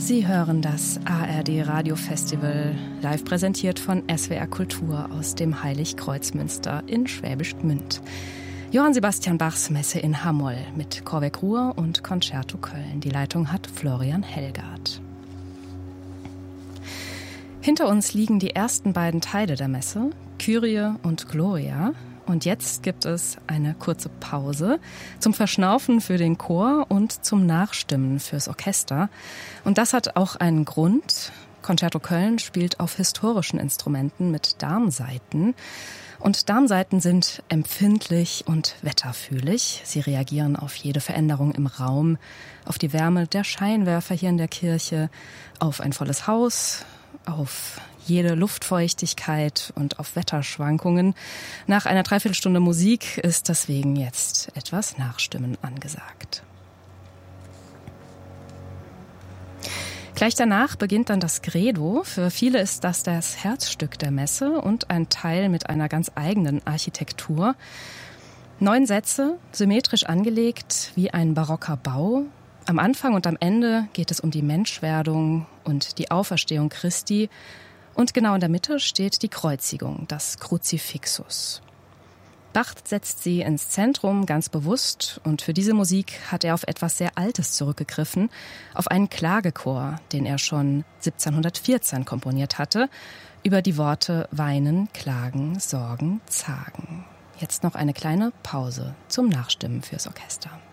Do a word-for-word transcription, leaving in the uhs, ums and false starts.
Sie hören das A R D Radiofestival, live präsentiert von S W R Kultur aus dem Heiligkreuzmünster in Schwäbisch Gmünd. Johann Sebastian Bachs Messe in H-Moll mit Corvec Ruhr und Concerto Köln. Die Leitung hat Florian Hellgardt. Hinter uns liegen die ersten beiden Teile der Messe, Kyrie und Gloria. Und jetzt gibt es eine kurze Pause zum Verschnaufen für den Chor und zum Nachstimmen fürs Orchester. Und das hat auch einen Grund. Concerto Köln spielt auf historischen Instrumenten mit Darmsaiten. Und Darmsaiten sind empfindlich und wetterfühlig. Sie reagieren auf jede Veränderung im Raum, auf die Wärme der Scheinwerfer hier in der Kirche, auf ein volles Haus, auf jede Luftfeuchtigkeit und auf Wetterschwankungen. Nach einer Dreiviertelstunde Musik ist deswegen jetzt etwas Nachstimmen angesagt. Gleich danach beginnt dann das Credo. Für viele ist das das Herzstück der Messe und ein Teil mit einer ganz eigenen Architektur. Neun Sätze, symmetrisch angelegt wie ein barocker Bau. Am Anfang und am Ende geht es um die Menschwerdung und die Auferstehung Christi. Und genau in der Mitte steht die Kreuzigung, das Kruzifixus. Bach setzt sie ins Zentrum, ganz bewusst. Und für diese Musik hat er auf etwas sehr Altes zurückgegriffen, auf einen Klagechor, den er schon siebzehnhundertvierzehn komponiert hatte, über die Worte Weinen, Klagen, Sorgen, Zagen. Jetzt noch eine kleine Pause zum Nachstimmen fürs Orchester.